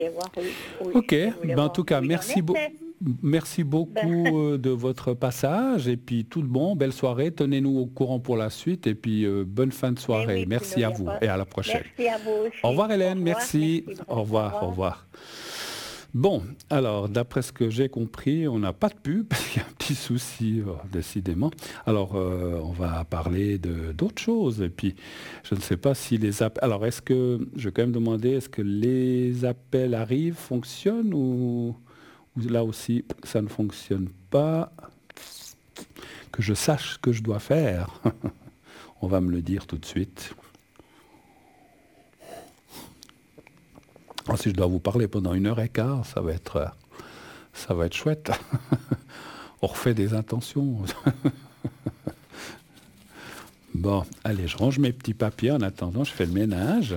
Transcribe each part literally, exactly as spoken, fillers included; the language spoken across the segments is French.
et voir où, où Ok, je voulais ben en voir tout cas, où il en merci, beau- était. merci beaucoup Ben, euh, de votre passage et puis tout le bon, belle soirée, tenez-nous au courant pour la suite et puis euh, bonne fin de mais soirée. oui, Bruno, Merci il à n'y a vous pas. et à la prochaine. Merci à vous Au aussi. revoir Au Hélène, revoir. merci. Merci, Au Bruno. Au revoir, au revoir. revoir. Bon, alors d'après ce que j'ai compris, on n'a pas de pub, parce qu'il y a un petit souci, euh, décidément. Alors, euh, on va parler de d'autres choses. Et puis, je ne sais pas si les appels... Alors, est-ce que... Je vais quand même demander, est-ce que les appels arrivent, fonctionnent ou, ou là aussi, ça ne fonctionne pas? Que je sache ce que je dois faire. On va me le dire tout de suite. Alors, si je dois vous parler pendant une heure et quart, ça va être, euh, ça va être chouette. On refait des intentions. Bon, allez, je range mes petits papiers en attendant, je fais le ménage.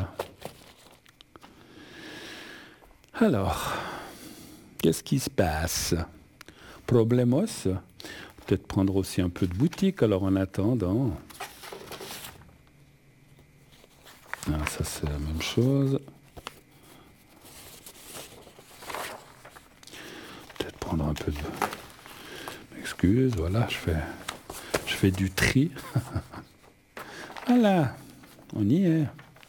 Alors, qu'est-ce qui se passe? Problemos? Peut-être prendre aussi un peu de boutique, alors en attendant. Ah, ça c'est la même chose. Peut-être prendre un peu de... Excuse, voilà, je fais, je fais du tri. Voilà, on y est.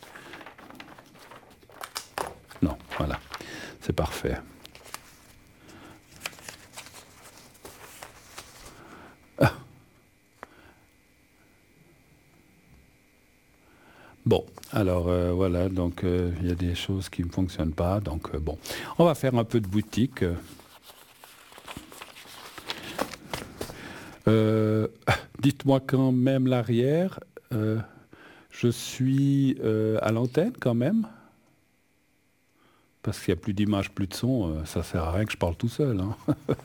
Non, voilà, c'est parfait. Ah. Bon, alors euh, voilà, donc il euh, y a des choses qui ne fonctionnent pas, donc euh, bon, on va faire un peu de boutique. Euh, dites-moi quand même l'arrière. Euh, je suis euh, à l'antenne quand même. Parce qu'il n'y a plus d'image, plus de son, euh, ça sert à rien que je parle tout seul. Hein.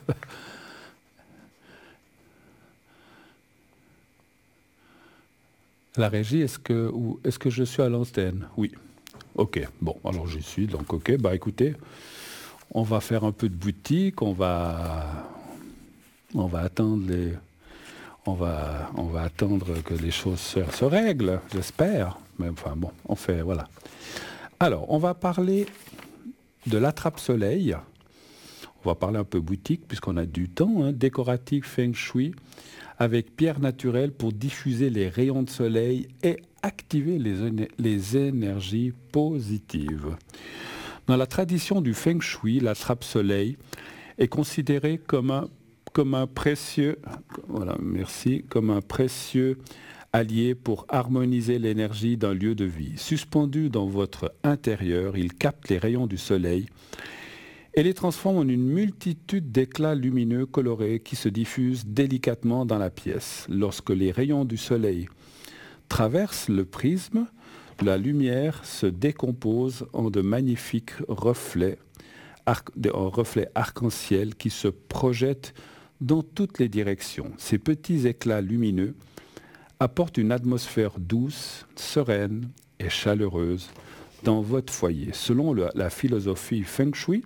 La régie, est-ce que, ou, est-ce que je suis à l'antenne? Oui. Ok, bon, alors j'y suis, donc ok, bah écoutez, on va faire un peu de boutique, on va, on va attendre les... On va, on va attendre que les choses se, se règlent, j'espère. Mais enfin bon, on fait, voilà. Alors, on va parler de l'attrape-soleil. On va parler un peu boutique, puisqu'on a du temps, hein, décoratif Feng Shui, avec pierre naturelle pour diffuser les rayons de soleil et activer les, les énergies positives. Dans la tradition du Feng Shui, l'attrape-soleil est considérée comme un comme un précieux, voilà, merci, comme un précieux allié pour harmoniser l'énergie d'un lieu de vie. Suspendu dans votre intérieur, il capte les rayons du soleil et les transforme en une multitude d'éclats lumineux colorés qui se diffusent délicatement dans la pièce. Lorsque les rayons du soleil traversent le prisme, la lumière se décompose en de magnifiques reflets, arc, en reflets arc-en-ciel qui se projettent dans toutes les directions. Ces petits éclats lumineux apportent une atmosphère douce, sereine et chaleureuse dans votre foyer. Selon le, la philosophie Feng Shui,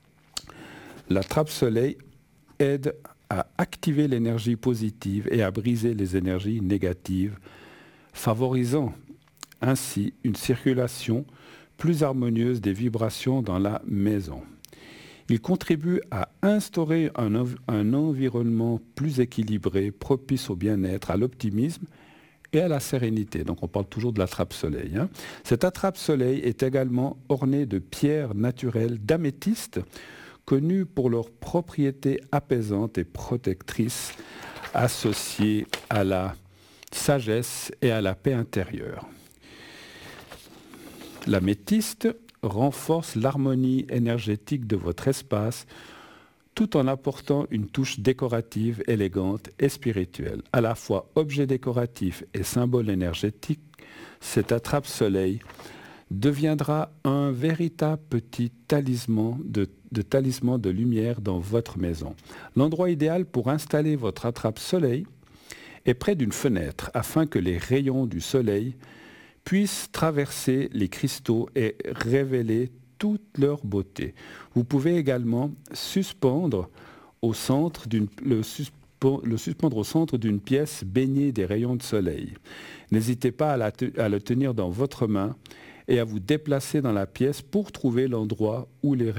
la trappe-soleil aide à activer l'énergie positive et à briser les énergies négatives, favorisant ainsi une circulation plus harmonieuse des vibrations dans la maison. Il contribue à instaurer un, un environnement plus équilibré, propice au bien-être, à l'optimisme et à la sérénité. Donc on parle toujours de l'attrape-soleil. Hein. Cette attrape-soleil est également ornée de pierres naturelles d'améthyste, connues pour leurs propriétés apaisantes et protectrices, associées à la sagesse et à la paix intérieure. L'améthyste renforce l'harmonie énergétique de votre espace tout en apportant une touche décorative, élégante et spirituelle. À la fois objet décoratif et symbole énergétique, cette attrape-soleil deviendra un véritable petit talisman de, de talisman de lumière dans votre maison. L'endroit idéal pour installer votre attrape-soleil est près d'une fenêtre afin que les rayons du soleil puissent traverser les cristaux et révéler toute leur beauté. Vous pouvez également suspendre au centre d'une, le, suspe, le suspendre au centre d'une pièce baignée des rayons de soleil. N'hésitez pas à, la, à le tenir dans votre main et à vous déplacer dans la pièce pour trouver l'endroit où les